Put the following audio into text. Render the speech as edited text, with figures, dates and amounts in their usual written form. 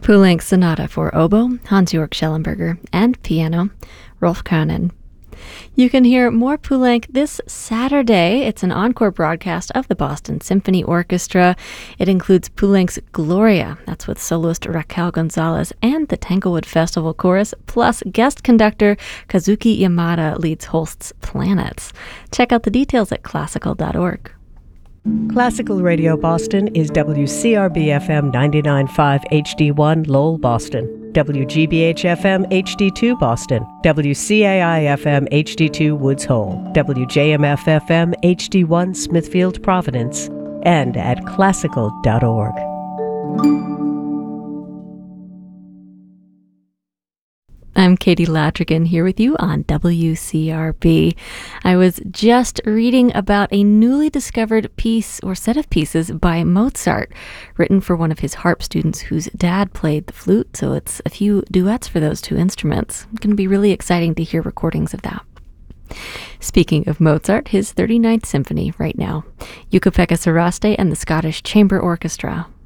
Poulenc Sonata for oboe, Hans-Jörg Schellenberger, and piano, Rolf Köhnen. You can hear more Poulenc this Saturday. It's an encore broadcast of the Boston Symphony Orchestra. It includes Poulenc's Gloria, that's with soloist Raquel Gonzalez, and the Tanglewood Festival Chorus, plus guest conductor Kazuki Yamada leads Holst's Planets. Check out the details at classical.org. Classical Radio Boston is WCRB-FM 99.5 HD1 Lowell, Boston, WGBH-FM HD2 Boston, WCAI-FM HD2 Woods Hole, WJMF-FM HD1 Smithfield, Providence, and at classical.org. I'm Katie Latrigan here with you on WCRB. I was just reading about a newly discovered piece or set of pieces by Mozart, written for one of his harp students whose dad played the flute, so it's a few duets for those two instruments. It's going to be really exciting to hear recordings of that. Speaking of Mozart, his 39th Symphony right now. Jukka-Pekka Saraste and the Scottish Chamber Orchestra.